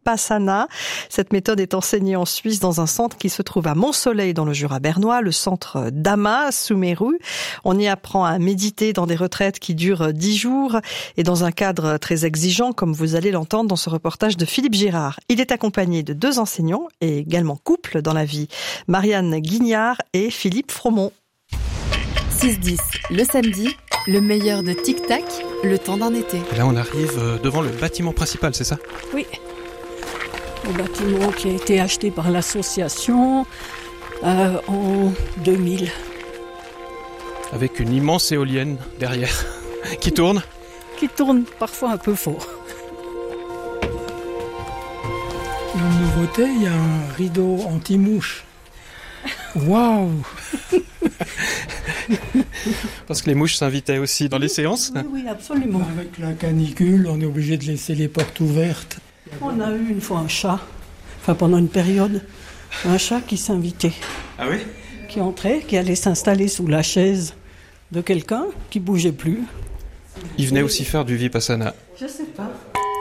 Vipassana. Cette méthode est enseignée en Suisse dans un centre qui se trouve à Mont-Soleil dans le Jura bernois, le centre Dhamma Sumeru. On y apprend à méditer dans des retraites qui durent 10 jours et dans un cadre très exigeant, comme vous allez l'entendre dans ce reportage de Philippe Girard. Il est accompagné de 2 enseignants et également couple dans la vie, Marianne Guignard et Philippe Fromont. 6-10, le samedi, le meilleur de Tic Tac, le temps d'un été. Et là, on arrive devant le bâtiment principal, c'est ça ? Oui, le bâtiment qui a été acheté par l'association en 2000. Avec une immense éolienne derrière, qui tourne ? Qui tourne parfois un peu fort. Une nouveauté, il y a un rideau anti-mouche. Waouh! Parce que les mouches s'invitaient aussi dans les séances. Oui, absolument. Avec la canicule, on est obligé de laisser les portes ouvertes. On a eu une fois un chat, pendant une période, un chat qui s'invitait. Ah oui ? Qui entrait, qui allait s'installer sous la chaise de quelqu'un, qui bougeait plus. Il venait aussi faire du Vipassana. Je sais pas.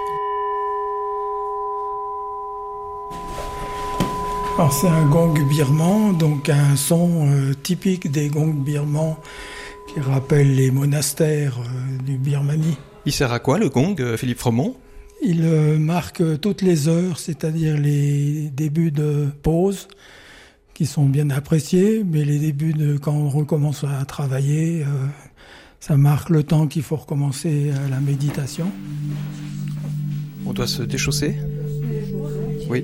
Alors c'est un gong birman, donc un son typique des gongs birmans qui rappelle les monastères du Birmanie. Il sert à quoi le gong, Philippe Fromont ? Il marque toutes les heures, c'est-à-dire les débuts de pause qui sont bien appréciés, mais les débuts de quand on recommence à travailler, ça marque le temps qu'il faut recommencer la méditation. On doit se déchausser ? Oui.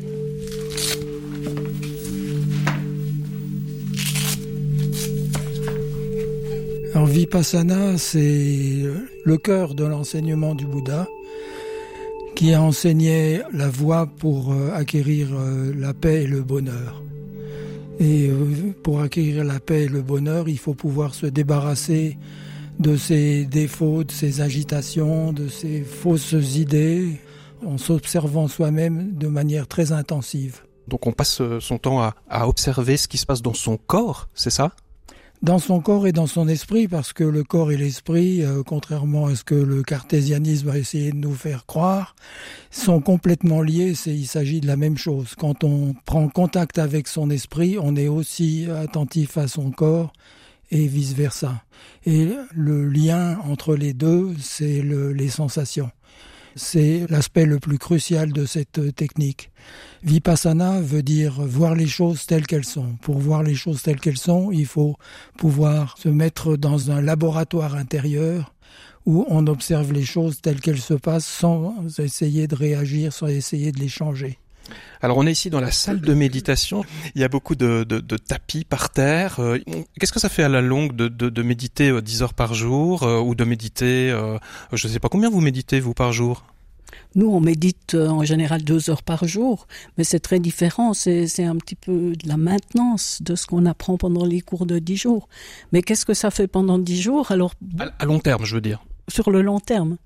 Alors Vipassana, c'est le cœur de l'enseignement du Bouddha qui a enseigné la voie pour acquérir la paix et le bonheur. Et pour acquérir la paix et le bonheur, il faut pouvoir se débarrasser de ses défauts, de ses agitations, de ses fausses idées, en s'observant soi-même de manière très intensive. Donc on passe son temps à observer ce qui se passe dans son corps, c'est ça ? Dans son corps et dans son esprit, parce que le corps et l'esprit, contrairement à ce que le cartésianisme a essayé de nous faire croire, sont complètement liés, il s'agit de la même chose. Quand on prend contact avec son esprit, on est aussi attentif à son corps et vice-versa. Et le lien entre les deux, c'est les sensations. C'est l'aspect le plus crucial de cette technique. Vipassana veut dire voir les choses telles qu'elles sont. Pour voir les choses telles qu'elles sont, il faut pouvoir se mettre dans un laboratoire intérieur où on observe les choses telles qu'elles se passent sans essayer de réagir, sans essayer de les changer. Alors on est ici dans la salle de méditation, il y a beaucoup de tapis par terre. Qu'est-ce que ça fait à la longue de méditer 10 heures par jour ou de méditer, je ne sais pas combien vous méditez vous par jour ? Nous, on médite en général 2 heures par jour, mais c'est très différent, c'est un petit peu de la maintenance de ce qu'on apprend pendant les cours de 10 jours. Mais qu'est-ce que ça fait pendant 10 jours ? Alors, à long terme, je veux dire. Sur le long terme.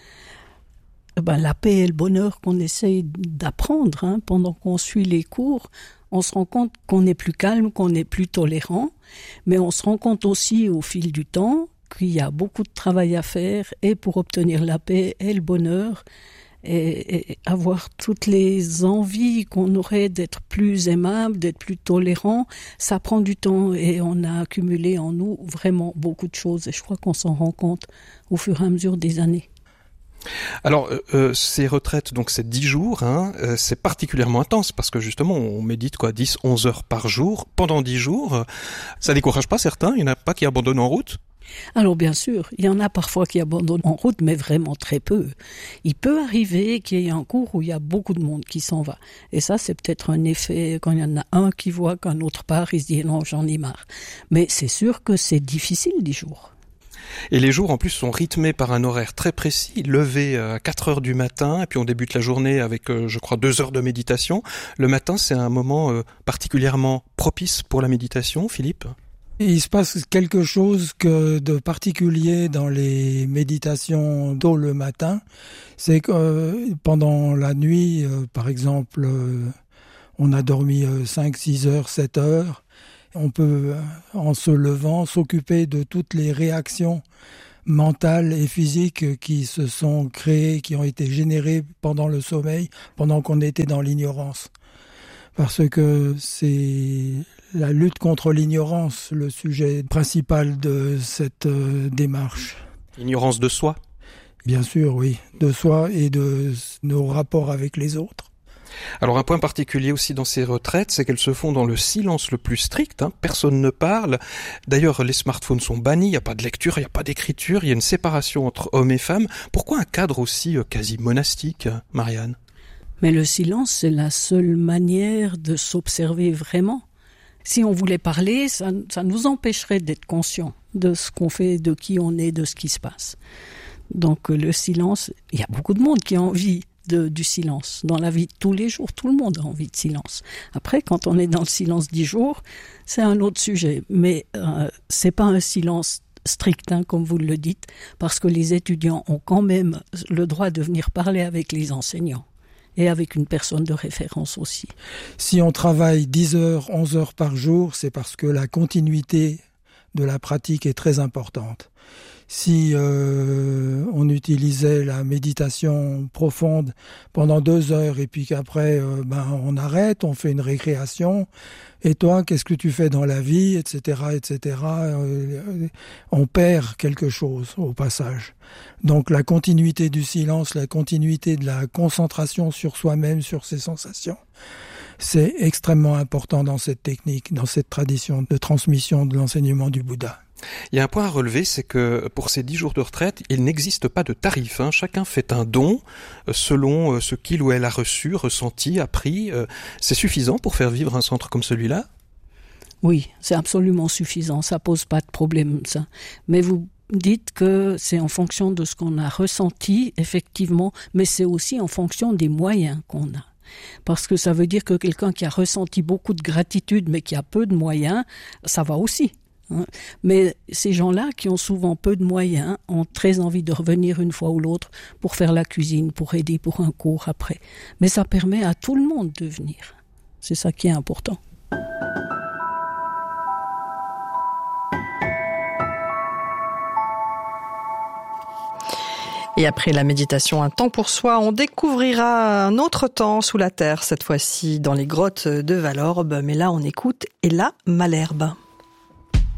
La paix et le bonheur qu'on essaye d'apprendre pendant qu'on suit les cours, on se rend compte qu'on est plus calme, qu'on est plus tolérant, mais on se rend compte aussi au fil du temps qu'il y a beaucoup de travail à faire et pour obtenir la paix et le bonheur et avoir toutes les envies qu'on aurait d'être plus aimable, d'être plus tolérant, ça prend du temps et on a accumulé en nous vraiment beaucoup de choses et je crois qu'on s'en rend compte au fur et à mesure des années. Alors, ces retraites, donc c'est 10 jours, c'est particulièrement intense parce que justement, on médite 10-11 heures par jour pendant 10 jours. Ça décourage pas certains, il n'y en a pas qui abandonnent en route ? Alors bien sûr, il y en a parfois qui abandonnent en route, mais vraiment très peu. Il peut arriver qu'il y ait un cours où il y a beaucoup de monde qui s'en va. Et ça, c'est peut-être un effet, quand il y en a un qui voit qu'un autre part, il se dit non, j'en ai marre. Mais c'est sûr que c'est difficile 10 jours. Et les jours en plus sont rythmés par un horaire très précis, levé à 4 heures du matin, et puis on débute la journée avec, 2 heures de méditation. Le matin, c'est un moment particulièrement propice pour la méditation, Philippe ? Il se passe quelque chose de particulier dans les méditations tôt le matin. C'est que pendant la nuit, par exemple, on a dormi 5, 6 heures, 7 heures. On peut, en se levant, s'occuper de toutes les réactions mentales et physiques qui se sont créées, qui ont été générées pendant le sommeil, pendant qu'on était dans l'ignorance. Parce que c'est la lutte contre l'ignorance, le sujet principal de cette démarche. Ignorance de soi ? Bien sûr, oui, de soi et de nos rapports avec les autres. Alors un point particulier aussi dans ces retraites, c'est qu'elles se font dans le silence le plus strict, personne ne parle. D'ailleurs, les smartphones sont bannis, il n'y a pas de lecture, il n'y a pas d'écriture, il y a une séparation entre hommes et femmes. Pourquoi un cadre aussi quasi monastique, Marianne ? Mais le silence, c'est la seule manière de s'observer vraiment. Si on voulait parler, ça nous empêcherait d'être conscients de ce qu'on fait, de qui on est, de ce qui se passe. Donc le silence, il y a beaucoup de monde qui a envie du silence. Dans la vie de tous les jours, tout le monde a envie de silence. Après, quand on est dans le silence 10 jours, c'est un autre sujet. Mais c'est pas un silence strict, comme vous le dites, parce que les étudiants ont quand même le droit de venir parler avec les enseignants. Et avec une personne de référence aussi. Si on travaille 10 heures, 11 heures par jour, c'est parce que la continuité de la pratique est très importante. Si on utilisait la méditation profonde pendant 2 heures et puis qu'après on arrête, on fait une récréation, et toi, qu'est-ce que tu fais dans la vie, etc., etc. On perd quelque chose au passage. Donc la continuité du silence, la continuité de la concentration sur soi-même, sur ses sensations, c'est extrêmement important dans cette technique, dans cette tradition de transmission de l'enseignement du Bouddha. Il y a un point à relever, c'est que pour ces 10 jours de retraite, il n'existe pas de tarif. Chacun fait un don selon ce qu'il ou elle a reçu, ressenti, appris. C'est suffisant pour faire vivre un centre comme celui-là ? Oui, c'est absolument suffisant. Ça pose pas de problème, ça. Mais vous dites que c'est en fonction de ce qu'on a ressenti, effectivement, mais c'est aussi en fonction des moyens qu'on a. Parce que ça veut dire que quelqu'un qui a ressenti beaucoup de gratitude, mais qui a peu de moyens, ça va aussi. Mais ces gens-là qui ont souvent peu de moyens ont très envie de revenir une fois ou l'autre pour faire la cuisine, pour aider pour un cours après. Mais ça permet à tout le monde de venir. C'est ça qui est important. Et après la méditation, un temps pour soi, on découvrira un autre temps sous la terre, cette fois-ci dans les grottes de Valorbe. Mais là, on écoute Ella Malherbe.